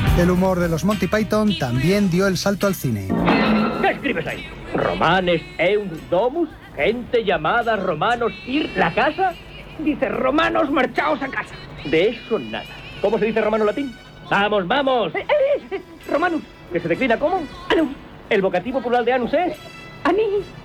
El humor de los Monty Python también dio el salto al cine. ¿Qué escribes ahí? ¿Romanes eunt domus? ¿Gente llamada romanos ir la casa? Dice romanos marchaos a casa. De eso nada. ¿Cómo se dice romano latín? ¡Vamos, vamos! Romanus. ¿Que se declina cómo? Anus. ¿El vocativo plural de anus es? Ani.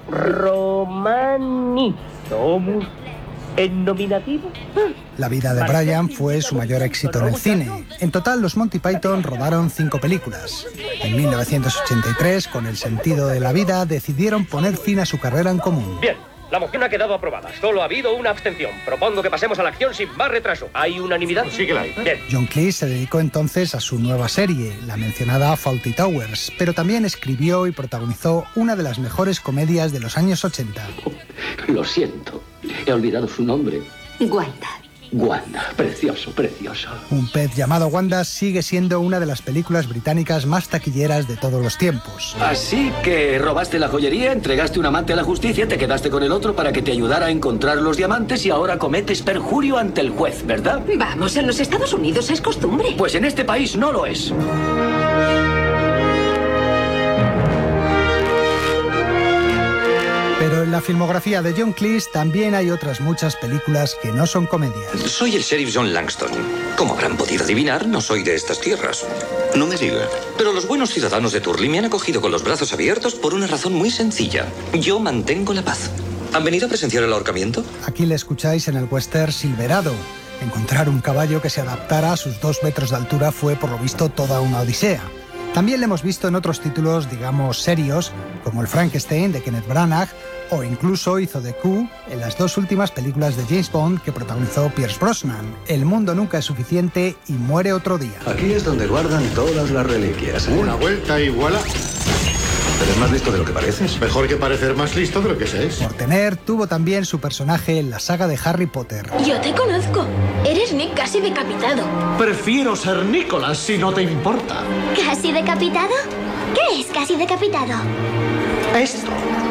Romani. Domus. ¿En nominativo? La vida de Brian fue su mayor éxito en el cine. En total, los Monty Python rodaron 5 películas. En 1983, con El sentido de la vida, decidieron poner fin a su carrera en común. Bien, la moción ha quedado aprobada. Solo ha habido una abstención. Propongo que pasemos a la acción sin más retraso. ¿Hay unanimidad? Sí que la hay. Bien. John Cleese se dedicó entonces a su nueva serie, la mencionada Fawlty Towers, pero también escribió y protagonizó una de las mejores comedias de los años 80. Lo siento, he olvidado su nombre. Wanda. Wanda, precioso, precioso. Un pez llamado Wanda sigue siendo una de las películas británicas más taquilleras de todos los tiempos. Así que robaste la joyería, entregaste un amante a la justicia, te quedaste con el otro para que te ayudara a encontrar los diamantes y ahora cometes perjurio ante el juez, ¿verdad? Vamos, en los Estados Unidos es costumbre. Pues en este país no lo es. Pero en la filmografía de John Cleese también hay otras muchas películas que no son comedias. Soy el sheriff John Langston. Como habrán podido adivinar, no soy de estas tierras. No me diga. Pero los buenos ciudadanos de Turley me han acogido con los brazos abiertos por una razón muy sencilla. Yo mantengo la paz. ¿Han venido a presenciar el ahorcamiento? Aquí le escucháis en el western Silverado. Encontrar un caballo que se adaptara a sus 2 metros de altura fue, por lo visto, toda una odisea. También le hemos visto en otros títulos, digamos, serios, como el Frankenstein de Kenneth Branagh, o incluso hizo de Q en las 2 últimas películas de James Bond que protagonizó Pierce Brosnan, El mundo nunca es suficiente y Muere otro día. Aquí es donde guardan todas las reliquias, ¿eh? Una vuelta y voilà. ¿Eres más listo de lo que pareces? Mejor que parecer más listo de lo que se es. Por tener, tuvo también su personaje en la saga de Harry Potter. Yo te conozco. Eres Nick casi decapitado. Prefiero ser Nicholas si no te importa. ¿Casi decapitado? ¿Qué es casi decapitado? Esto.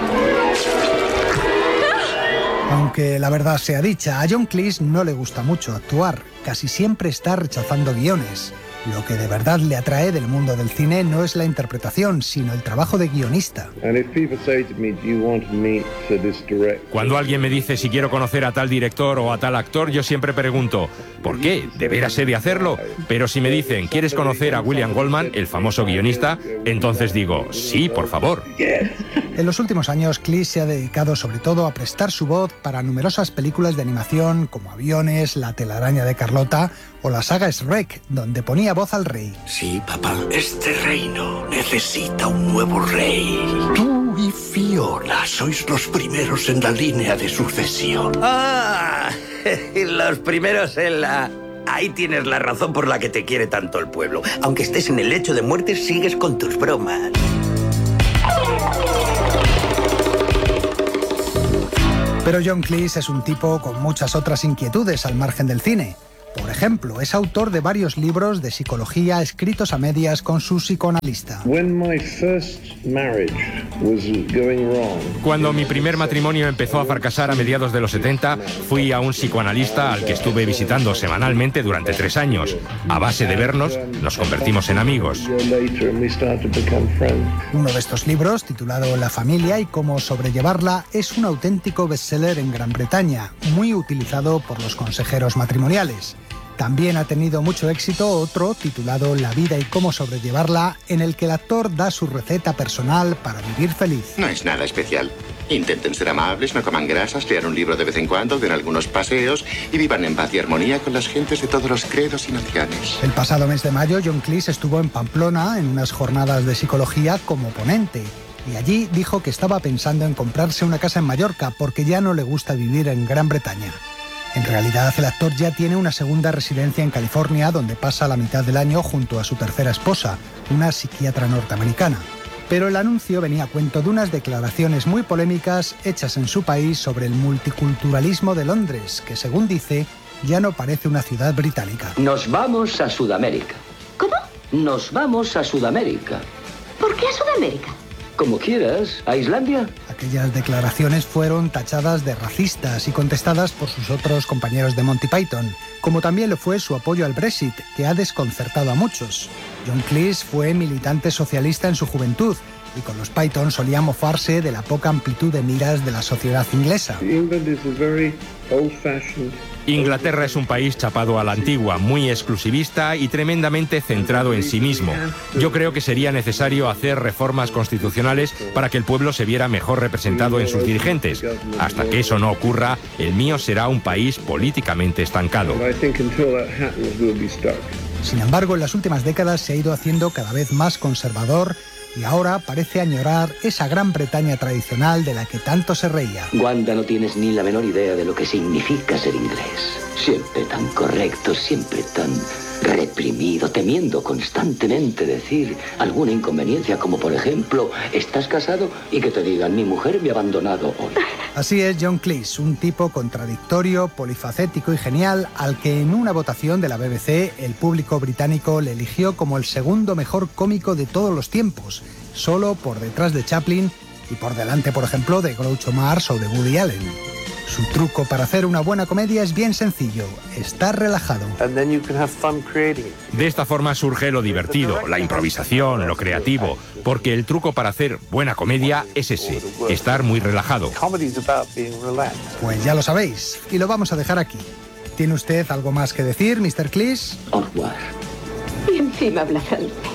Aunque la verdad sea dicha, a John Cleese no le gusta mucho actuar. Casi siempre está rechazando guiones. Lo que de verdad le atrae del mundo del cine no es la interpretación, sino el trabajo de guionista. Cuando alguien me dice si quiero conocer a tal director o a tal actor, yo siempre pregunto, ¿por qué? ¿De veras he de hacerlo? Pero si me dicen, ¿quieres conocer a William Goldman, el famoso guionista? Entonces digo, sí, por favor. En los últimos años, Cleese se ha dedicado sobre todo a prestar su voz para numerosas películas de animación como Aviones, La telaraña de Carlota o la saga Shrek, donde ponía voz al rey. Sí, papá, este reino necesita un nuevo rey. Tú y Fiona sois los primeros en la línea de sucesión. ¡Ah! Los primeros en la... Ahí tienes la razón por la que te quiere tanto el pueblo. Aunque estés en el lecho de muerte, sigues con tus bromas. Pero John Cleese es un tipo con muchas otras inquietudes al margen del cine. Por ejemplo, es autor de varios libros de psicología escritos a medias con su psicoanalista. Cuando mi primer matrimonio empezó a fracasar a mediados de los 70, fui a un psicoanalista al que estuve visitando semanalmente durante 3 años. A base de vernos, nos convertimos en amigos. Uno de estos libros, titulado La familia y cómo sobrellevarla, es un auténtico bestseller en Gran Bretaña, muy utilizado por los consejeros matrimoniales. También ha tenido mucho éxito otro titulado La vida y cómo sobrellevarla, en el que el actor da su receta personal para vivir feliz. No es nada especial. Intenten ser amables, no coman grasas, lean un libro de vez en cuando, den algunos paseos y vivan en paz y armonía con las gentes de todos los credos y naciones. El pasado mes de mayo, John Cleese estuvo en Pamplona en unas jornadas de psicología como ponente. Y allí dijo que estaba pensando en comprarse una casa en Mallorca porque ya no le gusta vivir en Gran Bretaña. En realidad, el actor ya tiene una segunda residencia en California, donde pasa la mitad del año junto a su tercera esposa, una psiquiatra norteamericana. Pero el anuncio venía a cuento de unas declaraciones muy polémicas hechas en su país sobre el multiculturalismo de Londres, que según dice, ya no parece una ciudad británica. Nos vamos a Sudamérica. ¿Cómo? Nos vamos a Sudamérica. ¿Por qué a Sudamérica? Como quieras. ¿A Islandia? ¿A Aquellas declaraciones fueron tachadas de racistas y contestadas por sus otros compañeros de Monty Python, como también lo fue su apoyo al Brexit, que ha desconcertado a muchos. John Cleese fue militante socialista en su juventud y con los Python solía mofarse de la poca amplitud de miras de la sociedad inglesa. Inglaterra es un país chapado a la antigua, muy exclusivista y tremendamente centrado en sí mismo. Yo creo que sería necesario hacer reformas constitucionales para que el pueblo se viera mejor representado en sus dirigentes. Hasta que eso no ocurra, el mío será un país políticamente estancado. Sin embargo, en las últimas décadas se ha ido haciendo cada vez más conservador y ahora parece añorar esa Gran Bretaña tradicional de la que tanto se reía. Wanda, no tienes ni la menor idea de lo que significa ser inglés. Siempre tan correcto, siempre tan reprimido, temiendo constantemente decir alguna inconveniencia, como por ejemplo, ¿estás casado? Y que te digan, mi mujer me ha abandonado hoy. Así es John Cleese, un tipo contradictorio, polifacético y genial, al que en una votación de la BBC el público británico le eligió como el segundo mejor cómico de todos los tiempos, solo por detrás de Chaplin y por delante, por ejemplo, de Groucho Marx o de Woody Allen. Su truco para hacer una buena comedia es bien sencillo, estar relajado. De esta forma surge lo divertido, la improvisación, lo creativo, porque el truco para hacer buena comedia es ese, estar muy relajado. Pues ya lo sabéis, y lo vamos a dejar aquí. ¿Tiene usted algo más que decir, Mr. Cleese? Au revoir. Y encima habla francés.